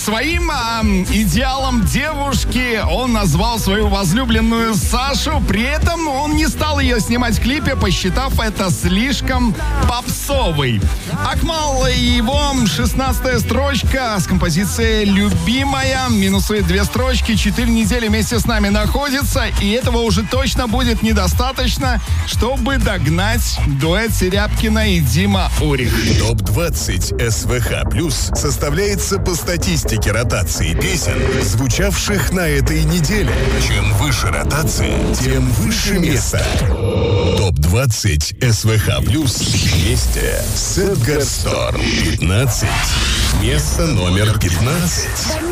Своим идеалом девушки он назвал свою возлюбленную Сашу. При этом он не стал ее снимать в клипе, посчитав это слишком попсовый. Акмал и его 16-я строчка с композицией «Любимая». Минусует 2 строчки. 4 недели вместе с нами находится. И этого уже точно будет недостаточно, чтобы догнать дуэт Серябкина и Дима Урих. ТОП-20 СВХ+ составляется по статистике ротации песен, звучавших на этой неделе. Чем выше ротация, тем выше место. ТОП-20 СВХ+ вместе с Эдгар Сторм. 15. Место номер 15.